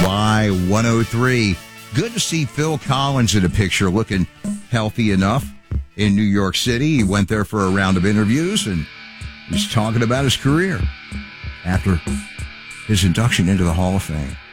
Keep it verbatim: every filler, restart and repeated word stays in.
Y one oh three. Good to see Phil Collins in a picture looking healthy enough in New York City. He went there for a round of interviews and he's talking about his career after his induction into the Hall of Fame.